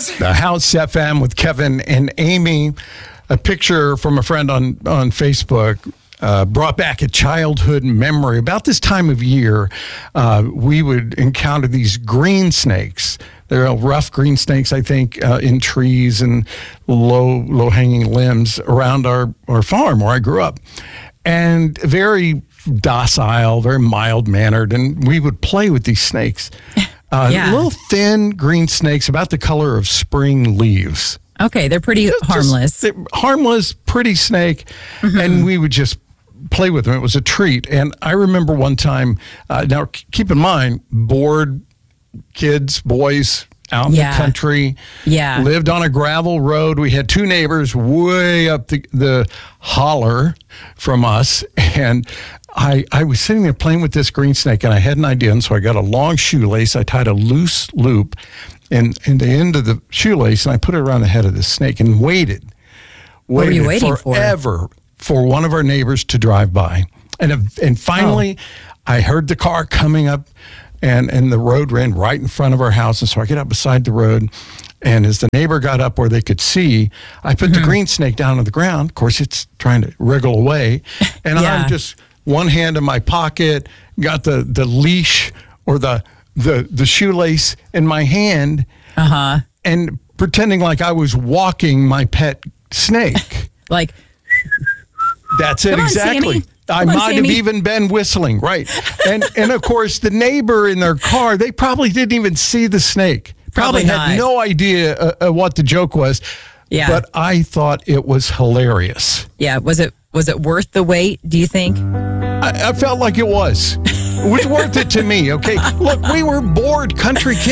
The House FM with Kevin and Amy. A picture from a friend on Facebook brought back a childhood memory. About this time of year, we would encounter these green snakes. They're rough green snakes, I think, in trees and low-hanging limbs around our farm where I grew up. And very docile, very mild-mannered, and we would play with these snakes. Little thin green snakes about the color of spring leaves. Okay, they're pretty harmless. Harmless, pretty snake, and we would just play with them. It was a treat. And I remember one time, now keep in mind, bored kids, boys out in the country, lived on a gravel road. We had two neighbors way up the holler from us, and I was sitting there playing with this green snake, and I had an idea, and so I got a long shoelace. I tied a loose loop in the end of the shoelace, and I put it around the head of the snake and waited. What were you waiting forever for one of our neighbors to drive by. And finally, I heard the car coming up, and the road ran right in front of our house, and so I get up beside the road, and as the neighbor got up where they could see, I put the green snake down on the ground. Of course, it's trying to wriggle away, and I'm just one hand in my pocket, got the leash or the shoelace in my hand, and pretending like I was walking my pet snake. Like, that's it, exactly. I might have even been whistling, right? And of course, the neighbor in their car, they probably didn't even see the snake. Probably had no idea what the joke was. Yeah. But I thought it was hilarious. Yeah. Was it worth the wait, do you think? I felt like it was. It was worth it to me, okay? Look, we were bored country kids.